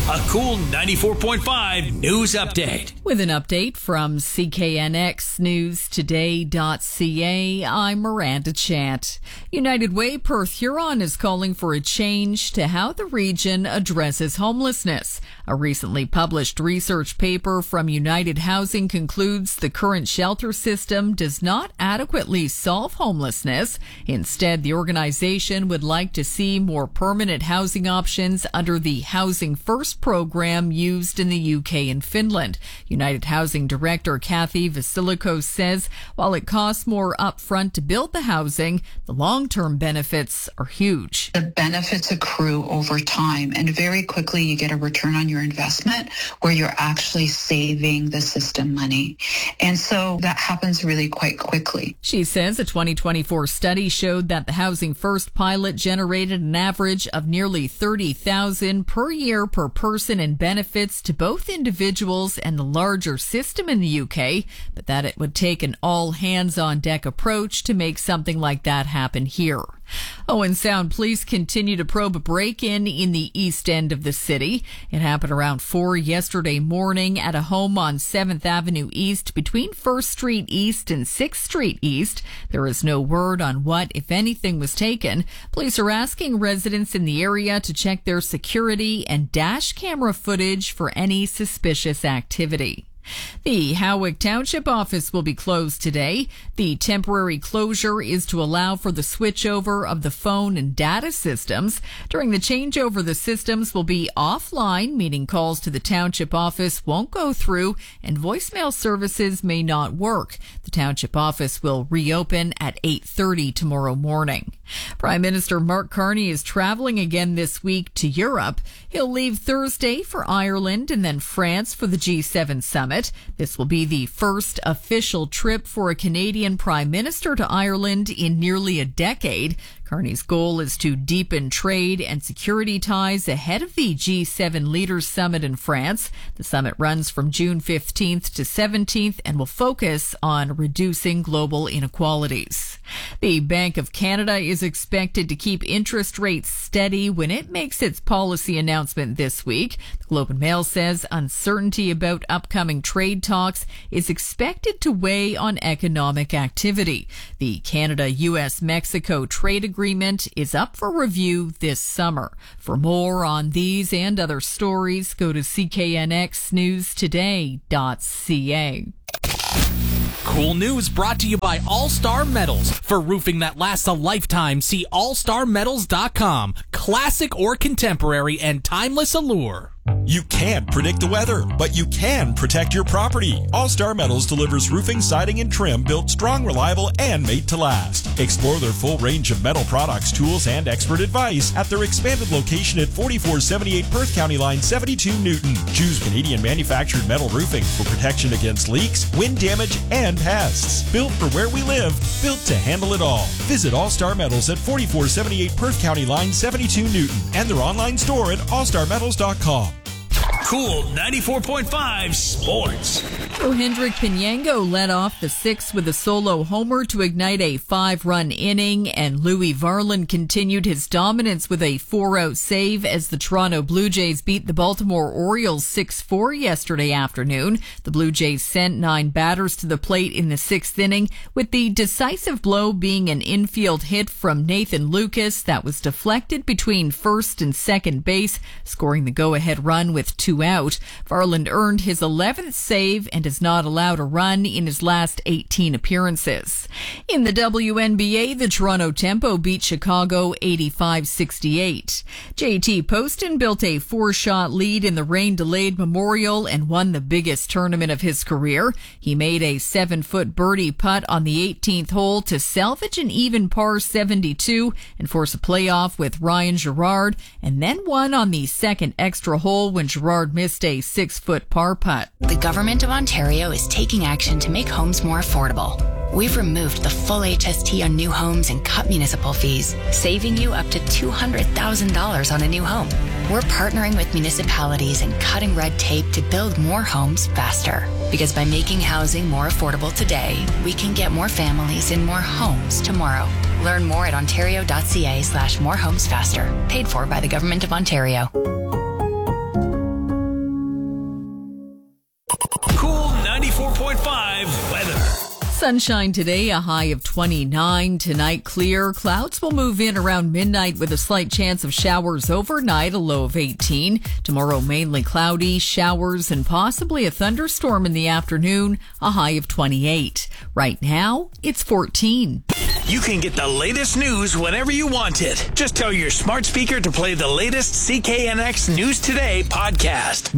A cool 94.5 news update. With an update from CKNXNewsToday.ca, I'm Miranda Chant. United Way Perth Huron is calling for a change to how the region addresses homelessness. A recently published research paper from United Housing concludes the current shelter system does not adequately solve homelessness. Instead, the organization would like to see more permanent housing options under the Housing First program used in the UK and Finland. United Housing Director Kathy Vasilikos says while it costs more upfront to build the housing, the long-term benefits are huge. The benefits accrue over time, and very quickly you get a return on your investment where you're actually saving the system money. And so that happens really quite quickly. She says a 2024 study showed that the Housing First pilot generated an average of nearly $30,000 per year per person in benefits to both individuals and the larger system in the UK, but that it would take an all-hands-on-deck approach to make something like that happen here. Owen Sound police continue to probe a break-in in the east end of the city. It happened around 4 yesterday morning at a home on 7th Avenue East between 1st Street East and 6th Street East. There is no word on what, if anything, was taken. Police are asking residents in the area to check their security and dash camera footage for any suspicious activity. The Howick Township office will be closed today. The temporary closure is to allow for the switchover of the phone and data systems. During the changeover, the systems will be offline, meaning calls to the township office won't go through and voicemail services may not work. The township office will reopen at 8:30 tomorrow morning. Prime Minister Mark Carney is traveling again this week to Europe. He'll leave Thursday for Ireland and then France for the G7 summit. This will be the first official trip for a Canadian Prime Minister to Ireland in nearly a decade. Carney's goal is to deepen trade and security ties ahead of the G7 Leaders Summit in France. The summit runs from June 15th to 17th and will focus on reducing global inequalities. The Bank of Canada is expected to keep interest rates steady when it makes its policy announcement this week. The Globe and Mail says uncertainty about upcoming trade talks is expected to weigh on economic activity. The Canada-US-Mexico trade agreement is up for review this summer. For more on these and other stories, go to CKNXNewsToday.ca. Cool news brought to you by All-Star Metals. For roofing that lasts a lifetime, see allstarmetals.com. Classic or contemporary and timeless allure. You can't predict the weather, but you can protect your property. All-Star Metals delivers roofing, siding, and trim built strong, reliable, and made to last. Explore their full range of metal products, tools, and expert advice at their expanded location at 4478 Perth County Line 72 Newton. Choose Canadian manufactured metal roofing for protection against leaks, wind damage, and pests. Built for where we live, built to handle it all. Visit All-Star Metals at 4478 Perth County Line 72 Newton and their online store at allstarmetals.com. Cool 94.5 Sports. Hendrik Pinyango led off the sixth with a solo homer to ignite a 5-run inning, and Louis Varland continued his dominance with a 4-out save as the Toronto Blue Jays beat the Baltimore Orioles 6-4 yesterday afternoon. The Blue Jays sent 9 batters to the plate in the 6th inning, with the decisive blow being an infield hit from Nathan Lucas that was deflected between first and second base, scoring the go-ahead run with 2 out. Varland earned his 11th save and has not allowed a run in his last 18 appearances. In the WNBA, the Toronto Tempo beat Chicago 85-68. JT Poston built a 4-shot lead in the rain-delayed Memorial and won the biggest tournament of his career. He made a 7-foot birdie putt on the 18th hole to salvage an even par 72 and force a playoff with Ryan Gerard, and then won on the second extra hole when Gerard missed a 6-foot par putt. The Government of Ontario is taking action to make homes more affordable. We've removed the full HST on new homes and cut municipal fees, saving you up to $200,000 on a new home. We're partnering with municipalities and cutting red tape to build more homes faster. Because by making housing more affordable today, we can get more families in more homes tomorrow. Learn more at ontario.ca/morehomesfaster. Paid for by the Government of Ontario. Sunshine today, a high of 29. Tonight, clear. Clouds will move in around midnight with a slight chance of showers overnight, a low of 18. Tomorrow, mainly cloudy, showers, and possibly a thunderstorm in the afternoon, a high of 28. Right now, it's 14. You can get the latest news whenever you want it. Just tell your smart speaker to play the latest CKNX News Today podcast.